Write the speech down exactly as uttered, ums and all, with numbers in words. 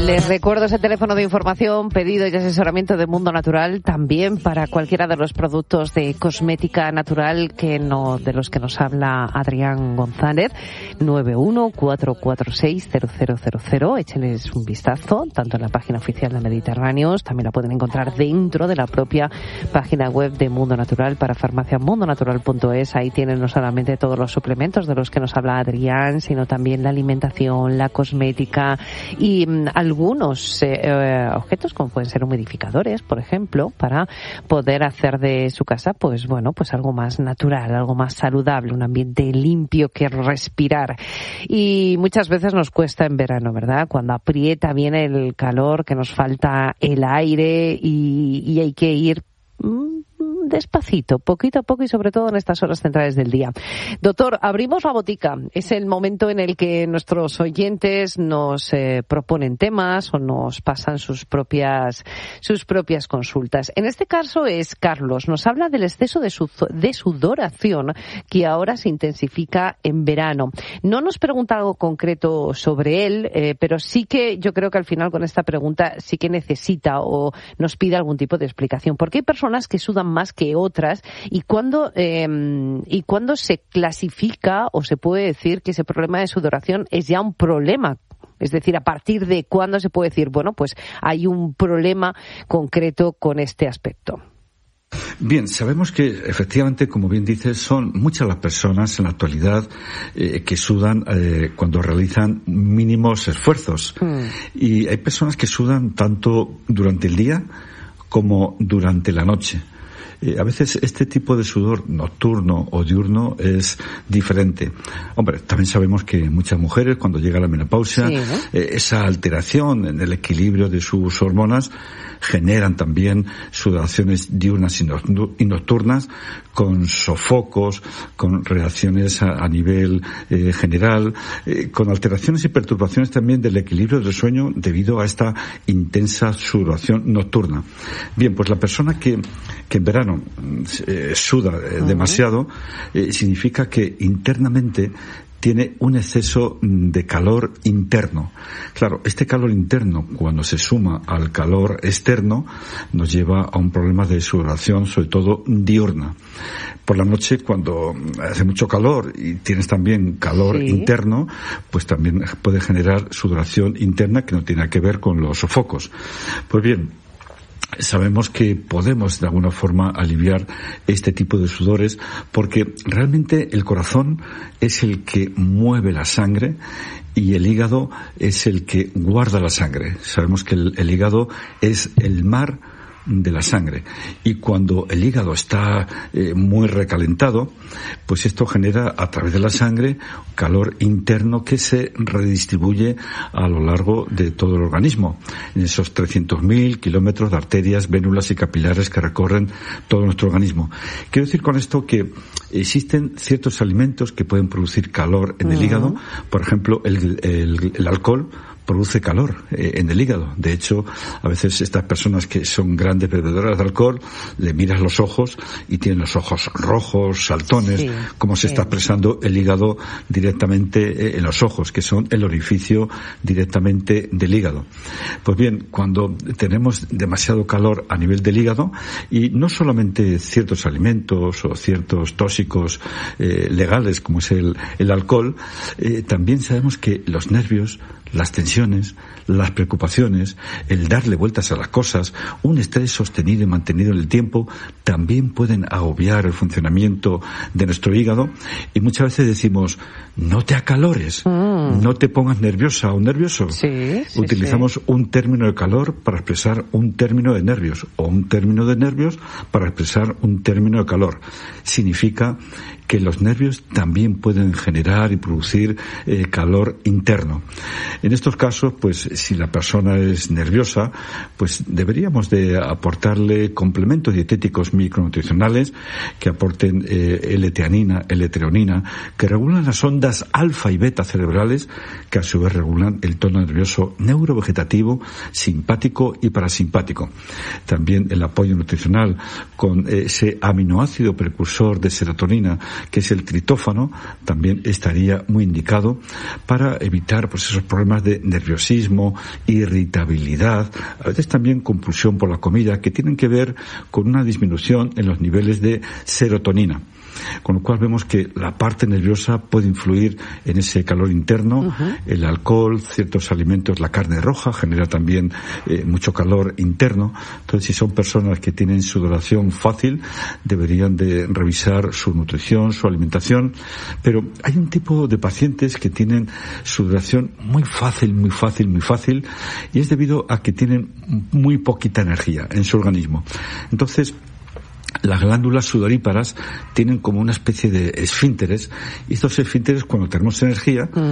Les recuerdo ese teléfono de información, pedido y asesoramiento de Mundo Natural, también para cualquiera de los productos de cosmética natural que no, de los que nos habla Adrián González. nueve uno cuatro cuatro seis cero cero cero cero. Échenles un vistazo, tanto en la página oficial de Mediterráneos, también la pueden encontrar dentro de la propia página web de Mundo Natural para farmacia mundo natural punto es. Ahí tienen no solamente todos los suplementos de los que nos habla Adrián, sino también la alimentación, la cosmética y um, algunos eh, eh, objetos como pueden ser humidificadores, por ejemplo, para poder hacer de su casa, pues bueno, pues algo más natural, algo más saludable, un ambiente limpio que respirar. Y muchas veces nos cuesta en verano, ¿verdad? Cuando aprieta bien el calor, que nos falta el aire y, y hay que ir mmm, despacito, poquito a poco y sobre todo en estas horas centrales del día. Doctor, abrimos la botica. Es el momento en el que nuestros oyentes nos eh, proponen temas o nos pasan sus propias sus propias consultas. En este caso es Carlos. Nos habla del exceso de, su, de sudoración que ahora se intensifica en verano. No nos pregunta algo concreto sobre él, eh, pero sí que yo creo que al final con esta pregunta sí que necesita o nos pide algún tipo de explicación. Porque hay personas que sudan más que otras y cuándo eh, y cuándo se clasifica o se puede decir que ese problema de sudoración es ya un problema, es decir, a partir de cuándo se puede decir, bueno, pues hay un problema concreto con este aspecto. Bien, sabemos que efectivamente, como bien dices, son muchas las personas en la actualidad eh, que sudan eh, cuando realizan mínimos esfuerzos. Mm. Y hay personas que sudan tanto durante el día como durante la noche. Eh, a veces este tipo de sudor nocturno o diurno es diferente. Hombre, también sabemos que muchas mujeres cuando llega la menopausia, sí, ¿no? eh, esa alteración en el equilibrio de sus hormonas generan también sudoraciones diurnas y nocturnas con sofocos, con reacciones a, a nivel eh, general, eh, con alteraciones y perturbaciones también del equilibrio del sueño debido a esta intensa sudoración nocturna. Bien, pues la persona que, que en verano eh, suda eh, demasiado, eh, significa que internamente tiene un exceso de calor interno. Claro, este calor interno, cuando se suma al calor externo, nos lleva a un problema de sudoración, sobre todo diurna. Por la noche, cuando hace mucho calor y tienes también calor sí. interno, pues también puede generar sudoración interna que no tiene que ver con los sofocos. Pues bien, sabemos que podemos de alguna forma aliviar este tipo de sudores porque realmente el corazón es el que mueve la sangre y el hígado es el que guarda la sangre. Sabemos que el, el hígado es el mar de la sangre y cuando el hígado está eh, muy recalentado, pues esto genera a través de la sangre calor interno que se redistribuye a lo largo de todo el organismo, en esos trescientos mil kilómetros de arterias, vénulas y capilares que recorren todo nuestro organismo. Quiero decir con esto que existen ciertos alimentos que pueden producir calor en uh-huh. el hígado, por ejemplo el, el, el alcohol produce calor eh, en el hígado. De hecho, a veces estas personas que son grandes bebedoras de alcohol, le miras los ojos y tienen los ojos rojos, saltones, sí, como se sí. está expresando el hígado directamente eh, en los ojos, que son el orificio directamente del hígado. Pues bien, cuando tenemos demasiado calor a nivel del hígado, y no solamente ciertos alimentos o ciertos tóxicos eh, legales, como es el, el alcohol, eh, también sabemos que los nervios, las tensiones, las preocupaciones, el darle vueltas a las cosas, un estrés sostenido y mantenido en el tiempo, también pueden agobiar el funcionamiento de nuestro hígado. Y muchas veces decimos, no te acalores, mm. no te pongas nerviosa o nervioso. Sí, sí, Utilizamos sí. un término de calor para expresar un término de nervios, o un término de nervios para expresar un término de calor. Significa que los nervios también pueden generar y producir eh, calor interno. En estos casos, pues si la persona es nerviosa, pues deberíamos de aportarle complementos dietéticos micronutricionales que aporten eh, L-teanina, L-treonina, que regulan las ondas alfa y beta cerebrales, que a su vez regulan el tono nervioso neurovegetativo, simpático y parasimpático. También el apoyo nutricional con ese aminoácido precursor de serotonina que es el tritófano, también estaría muy indicado para evitar pues esos problemas de nerviosismo, irritabilidad, a veces también compulsión por la comida, que tienen que ver con una disminución en los niveles de serotonina. Con lo cual vemos que la parte nerviosa puede influir en ese calor interno. Uh-huh. El alcohol, ciertos alimentos, la carne roja genera también eh, mucho calor interno. Entonces, si son personas que tienen sudoración fácil, deberían de revisar su nutrición, su alimentación. Pero hay un tipo de pacientes que tienen sudoración muy fácil, muy fácil, muy fácil, y es debido a que tienen muy poquita energía en su organismo. Entonces, las glándulas sudoríparas tienen como una especie de esfínteres, y estos esfínteres, cuando tenemos energía,